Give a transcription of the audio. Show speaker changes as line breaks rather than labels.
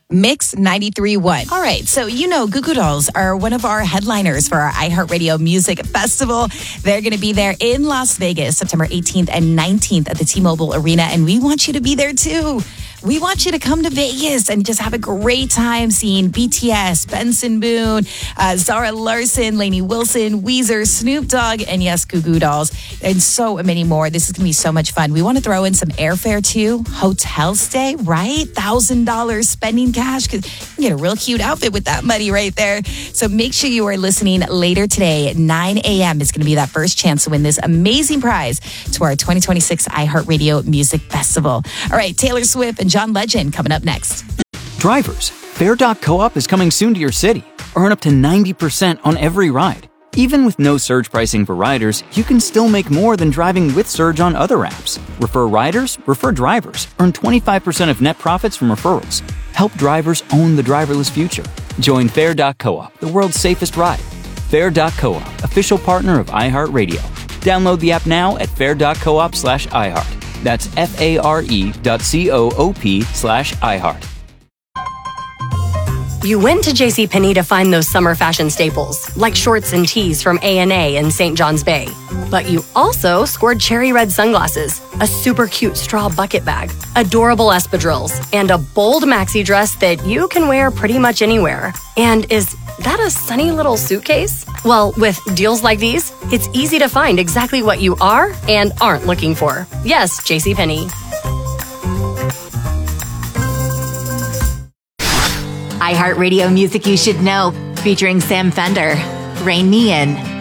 Mix 93.1. All right, so Goo Goo Dolls are one of our headliners for our iHeartRadio Music Festival. They're going to be there in Las Vegas, September 18th and 19th at the T-Mobile Arena, and we want you to be there too. We want you to come to Vegas and just have a great time seeing BTS, Benson Boone, Zara Larsson, Lainey Wilson, Weezer, Snoop Dogg, and yes, Goo Goo Dolls, and so many more. This is going to be so much fun. We want to throw in some airfare too, hotel stay, right? $1,000 spending cash, because you can get a real cute outfit with that money right there. So make sure you are listening later today at 9 a.m. It's going to be that first chance to win this amazing prize to our 2026 iHeartRadio Music Festival. All right, Taylor Swift and John Legend coming up next.
Drivers, Fare.coop is coming soon to your city. Earn up to 90% on every ride. Even with no surge pricing for riders, you can still make more than driving with surge on other apps. Refer riders, refer drivers. Earn 25% of net profits from referrals. Help drivers own the driverless future. Join Fare.coop, the world's safest ride. Fare.coop, official partner of iHeartRadio. Download the app now at fare.coop/iHeart. That's FARE.coop/iHeart.
You went to JCPenney to find those summer fashion staples, like shorts and tees from A&A in St. John's Bay. But you also scored cherry red sunglasses, a super cute straw bucket bag, adorable espadrilles, and a bold maxi dress that you can wear pretty much anywhere. And is that a sunny little suitcase? Well, with deals like these, it's easy to find exactly what you are and aren't looking for. Yes, JCPenney.
iHeartRadio Music You Should Know, featuring Sam Fender, Rain Me In.